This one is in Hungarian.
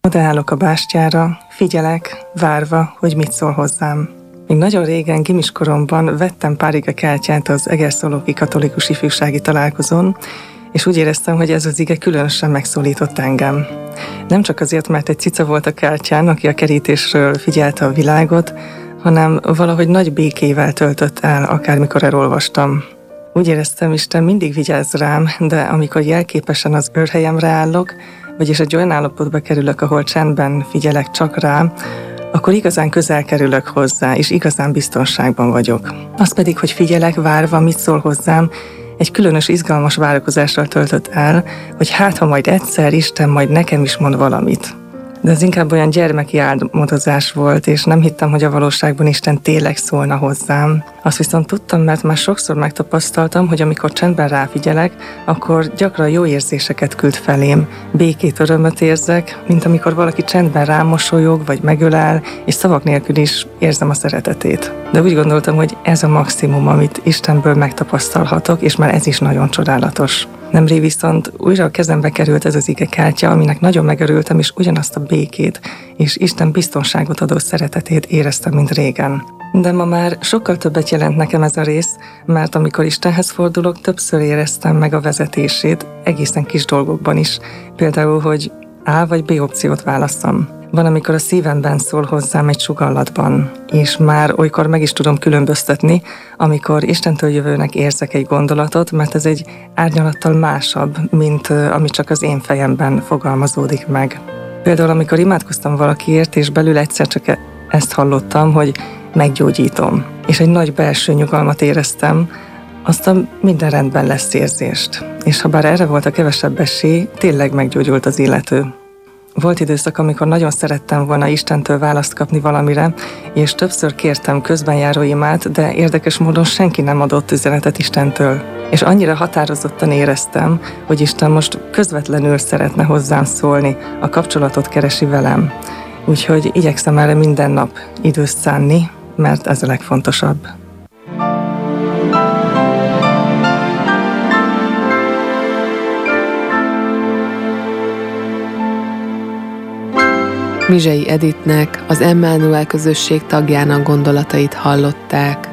Odaállok a bástyára, figyelek, várva, hogy mit szól hozzám. Még nagyon régen, gimiskoromban vettem pár igekártyát az Egerszolóki Katolikus Ifjúsági Találkozón, és úgy éreztem, hogy ez az ige különösen megszólított engem. Nem csak azért, mert egy cica volt a kártyán, aki a kerítésről figyelte a világot, hanem valahogy nagy békével töltött el, akármikor elolvastam. Úgy éreztem, Isten mindig vigyáz rám, de amikor jelképesen az őrhelyemre állok, vagyis egy olyan állapotba kerülök, ahol csendben figyelek csak rá, akkor igazán közel kerülök hozzá, és igazán biztonságban vagyok. Az pedig, hogy figyelek, várva, mit szól hozzám, egy különös izgalmas várakozással töltött el, hogy hát, ha majd egyszer Isten majd nekem is mond valamit. De ez inkább olyan gyermeki álmodozás volt, és nem hittem, hogy a valóságban Isten tényleg szólna hozzám. Azt viszont tudtam, mert már sokszor megtapasztaltam, hogy amikor csendben ráfigyelek, akkor gyakran jó érzéseket küld felém. Békét, örömöt érzek, mint amikor valaki csendben rám mosolyog, vagy megölel, és szavak nélkül is érzem a szeretetét. De úgy gondoltam, hogy ez a maximum, amit Istenből megtapasztalhatok, és már ez is nagyon csodálatos. Nemrég viszont újra a kezembe került ez az igekártya, aminek nagyon megörültem, és ugyanazt a békét és Isten biztonságot adó szeretetét éreztem, mint régen. De ma már sokkal többet jelent nekem ez a rész, mert amikor Istenhez fordulok, többször éreztem meg a vezetését, egészen kis dolgokban is. Például, hogy A vagy B opciót válasszam. Van, amikor a szívemben szól hozzám egy sugallatban, és már olykor meg is tudom különböztetni, amikor Istentől jövőnek érzek egy gondolatot, mert ez egy árnyalattal másabb, mint ami csak az én fejemben fogalmazódik meg. Például, amikor imádkoztam valakiért, és belül egyszer csak ezt hallottam, hogy meggyógyítom, és egy nagy belső nyugalmat éreztem, azt a minden rendben lesz érzést. És ha bár erre volt a kevesebb esély, tényleg meggyógyult az illető. Volt időszak, amikor nagyon szerettem volna Istentől választ kapni valamire, és többször kértem közbenjáró imát, de érdekes módon senki nem adott üzenetet Istentől. És annyira határozottan éreztem, hogy Isten most közvetlenül szeretne hozzám szólni, a kapcsolatot keresi velem. Úgyhogy igyekszem erre minden nap időt szánni, mert ez a legfontosabb. Mizsei Editnek, az Emmanuel közösség tagjának gondolatait hallották.